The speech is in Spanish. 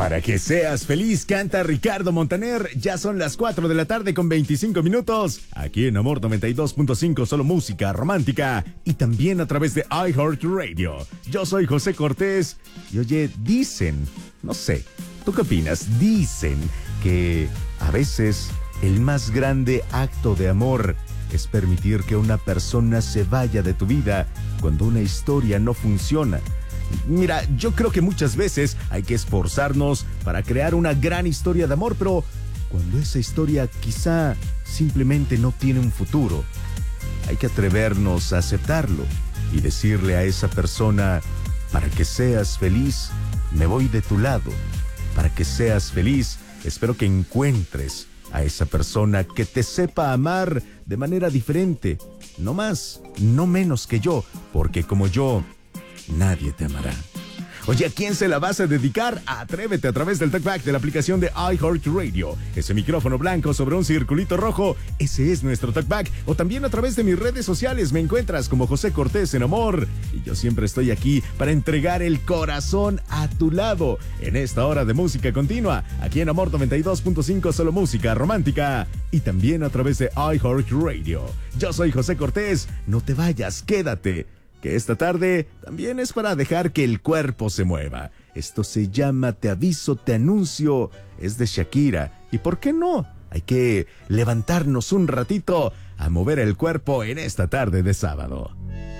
Para que seas feliz, canta Ricardo Montaner. Ya son las 4 de la tarde con 25 minutos. Aquí en Amor 92.5, solo música romántica. Y también a través de iHeartRadio. Yo soy José Cortés. Y oye, dicen, no sé, ¿tú qué opinas? Dicen que a veces el más grande acto de amor es permitir que una persona se vaya de tu vida cuando una historia no funciona. Mira, yo creo que muchas veces hay que esforzarnos para crear una gran historia de amor, pero cuando esa historia quizá simplemente no tiene un futuro, hay que atrevernos a aceptarlo y decirle a esa persona: para que seas feliz, me voy de tu lado. Para que seas feliz, espero que encuentres a esa persona que te sepa amar de manera diferente, no más, no menos que yo, porque como yo, nadie te amará. Oye, ¿a quién se la vas a dedicar? Atrévete a través del talkback de la aplicación de iHeartRadio. Ese micrófono blanco sobre un circulito rojo, ese es nuestro talkback. O también a través de mis redes sociales me encuentras como José Cortés en Amor. Y yo siempre estoy aquí para entregar el corazón a tu lado en esta hora de música continua. Aquí en Amor 92.5, solo música romántica. Y también a través de iHeartRadio. Yo soy José Cortés. No te vayas, quédate, que esta tarde también es para dejar que el cuerpo se mueva. Esto se llama Te Aviso, Te Anuncio. Es de Shakira. ¿Y por qué no? Hay que levantarnos un ratito a mover el cuerpo en esta tarde de sábado.